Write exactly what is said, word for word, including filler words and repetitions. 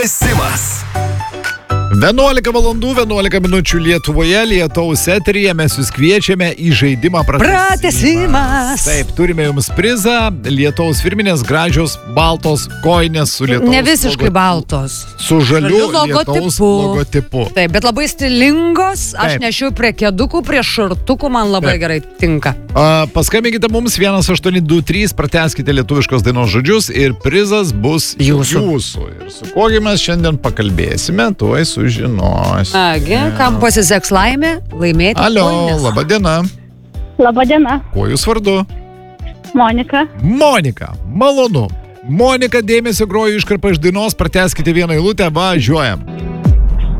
Simas. vienuolika valandų, vienuolika minučių Lietuvoje, Lietaus eteryje mes jūs kviečiame į žaidimą pratęsimas. Pratęsimas. Taip, turime jums prizą, Lietaus firminės gražios baltos kojinės su Lietaus Ne visiškai logotipu. baltos. Su žaliu Žaliu Lietaus logotipu. logotipu. Taip, bet labai stilingos. Aš Taip. nešiau prie kėdukų, prie šartukų, man labai Taip. gerai tinka. A, paskambinkite mums vienas aštuoni du trys, pratęskite lietuviškos dainos žodžius ir prizas bus Jūsų. jūsų. Ir su kogi mes šiandien pakalbėsime, tuoj sužinos. Nagi, kam pasiseks laimė, laimėti. Alio, kojines. laba diena. Labadiena, Kuo jūs vardu? Monika. Monika, malonu. Monika, dėmesio groju iškarpą iš dainos, pratęskite vieną eilutę, važiuojam.